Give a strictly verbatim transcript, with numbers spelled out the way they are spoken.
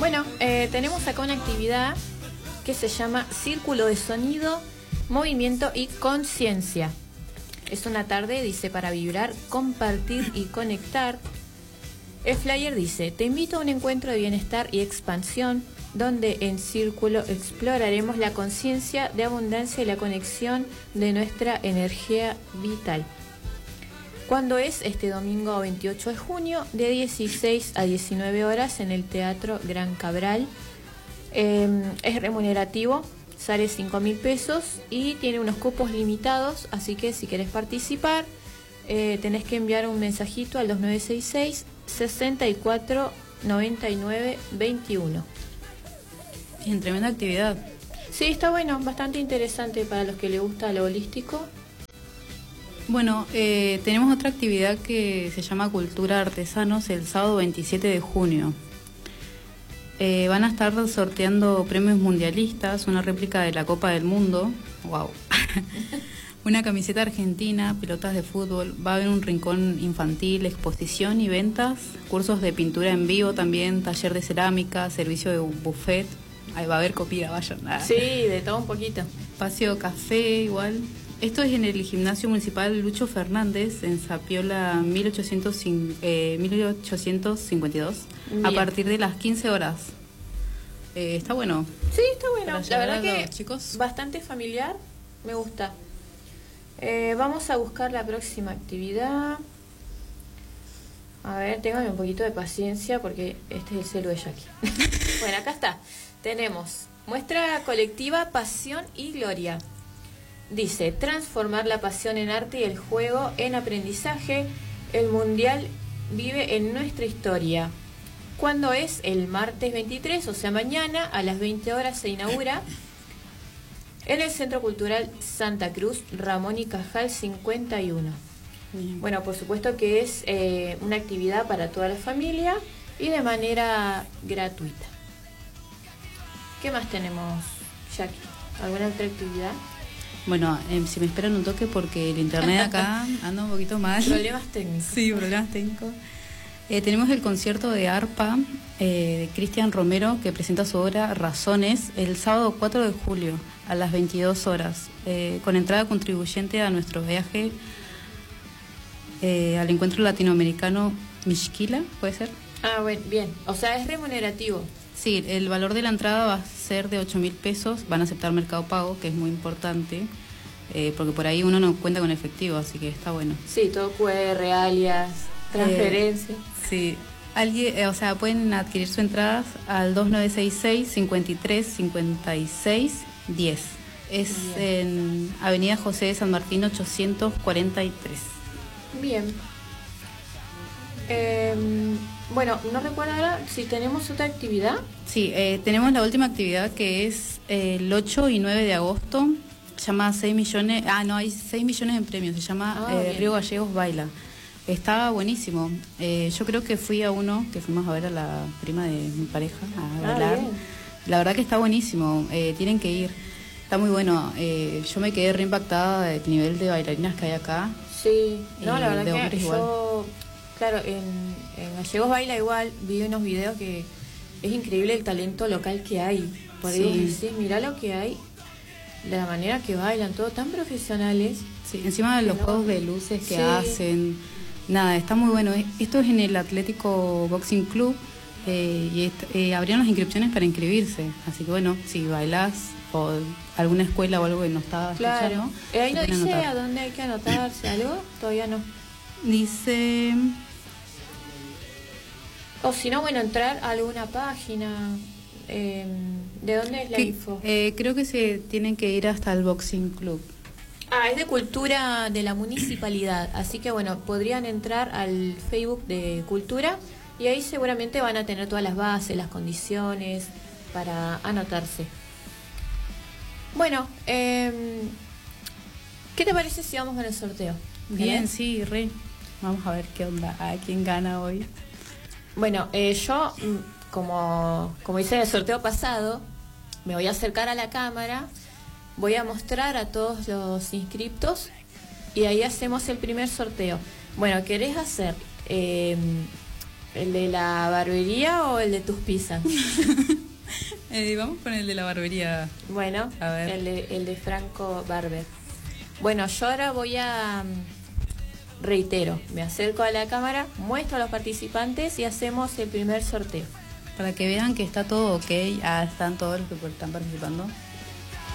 Bueno, eh, tenemos acá una actividad que se llama Círculo de Sonido, Movimiento y Conciencia. Es una tarde, dice, para vibrar, compartir y conectar. El flyer dice: te invito a un encuentro de bienestar y expansión, donde en Círculo exploraremos la conciencia de abundancia y la conexión de nuestra energía vital. ¿Cuándo es? Este domingo veintiocho de junio, de dieciséis a diecinueve horas, en el Teatro Gran Cabral. Eh, es remunerativo, sale cinco mil pesos y tiene unos cupos limitados, así que si querés participar, eh, tenés que enviar un mensajito al dos nueve seis seis, sesenta y cuatro, noventa y nueve, veintiuno. En tremenda actividad. Sí, está bueno, bastante interesante para los que les gusta lo holístico. Bueno, eh, tenemos otra actividad que se llama Cultura Artesanos el sábado veintisiete de junio. Eh, van a estar sorteando premios mundialistas, una réplica de la Copa del Mundo, wow, una camiseta argentina, pelotas de fútbol, va a haber un rincón infantil, exposición y ventas, cursos de pintura en vivo también, taller de cerámica, servicio de buffet, ahí va a haber comida, vayan. Nada. Sí, de todo un poquito. Espacio café igual. Esto es en el Gimnasio Municipal Lucho Fernández, en Zapiola mil ochocientos cincuenta y dos, Bien. A partir de las quince horas. Eh, está bueno. Sí, está bueno. La verdad que chicos, bastante familiar, me gusta. Eh, vamos a buscar la próxima actividad. A ver, ténganme un poquito de paciencia porque este es el celu de Jackie. Bueno, acá está. Tenemos muestra colectiva Pasión y Gloria. Dice: transformar la pasión en arte y el juego en aprendizaje. El mundial vive en nuestra historia. ¿Cuándo es? El martes veintitrés, o sea mañana, a las veinte horas se inaugura en el Centro Cultural Santa Cruz, Ramón y Cajal cincuenta y uno. Bien. Bueno, por supuesto que es eh, una actividad para toda la familia y de manera gratuita. ¿Qué más tenemos, Jackie? ¿Alguna otra actividad? Bueno, eh, si me esperan un toque porque el internet acá anda un poquito mal. Problemas técnicos. Sí, problemas técnicos. Eh, tenemos el concierto de arpa eh, de Cristian Romero, que presenta su obra Razones el sábado cuatro de julio a las veintidós horas, eh, con entrada contribuyente a nuestro viaje eh, al encuentro latinoamericano Mixquila, ¿puede ser? Ah, bueno, bien. O sea, es remunerativo. Sí, el valor de la entrada va a ser de ocho mil pesos, van a aceptar Mercado Pago, que es muy importante, eh, porque por ahí uno no cuenta con efectivo, así que está bueno. Sí, todo Q R, alias, transferencia. Eh, sí, alguien, eh, o sea, pueden adquirir sus entradas al dos nueve seis seis, cincuenta y tres, cincuenta y seis, diez. Es Bien. En Avenida José de San Martín ochocientos cuarenta y tres. Bien. Eh, bueno, no recuerdo ahora si tenemos otra actividad. Sí, eh, tenemos la última actividad que es eh, el ocho y nueve de agosto. Se llama seis millones. Ah, no, hay seis millones en premios. Se llama ah, eh, Río Gallegos Baila. Está buenísimo. Eh, yo creo que fui a uno que fuimos a ver a la prima de mi pareja a bailar. Ah, la verdad que está buenísimo. Eh, tienen que ir. Está muy bueno. Eh, yo me quedé re impactada del nivel de bailarinas que hay acá. Sí, no, la verdad que igual. yo. Claro, en, en Gallegos Baila igual, vi unos videos que es increíble el talento local que hay. Por ahí sí. Decís, mirá lo que hay, de la manera que bailan, todo tan profesionales. Sí, encima de los no, juegos de luces que sí. hacen, nada, está muy bueno. Esto es en el Atlético Boxing Club eh, y est- eh, abrieron las inscripciones para inscribirse. Así que bueno, si bailás o alguna escuela o algo que no está claro. escuchando, eh, ahí no dice anotar. A dónde hay que anotarse, algo, todavía no. Dice... O si no, bueno, entrar a alguna página. Eh, ¿De dónde es la que, info? Eh, creo que se tienen que ir hasta el Boxing Club. Ah, es de cultura de la municipalidad. Así que bueno, podrían entrar al Facebook de Cultura y ahí seguramente van a tener todas las bases, las condiciones para anotarse. Bueno, eh, ¿qué te parece si vamos con el sorteo? Bien, ¿Bien? Sí, re. Vamos a ver qué onda, a quién gana hoy. Bueno, eh, yo, como, como hice en el sorteo pasado, me voy a acercar a la cámara, voy a mostrar a todos los inscriptos y ahí hacemos el primer sorteo. Bueno, ¿querés hacer eh, ¿El de la barbería o el de tus pizzas? eh, vamos con el de la barbería. Bueno, a ver. El, de, el de Franco Barber. Bueno, yo ahora voy a... Reitero, me acerco a la cámara, muestro a los participantes y hacemos el primer sorteo. Para que vean que está todo ok. Ah, están todos los que están participando.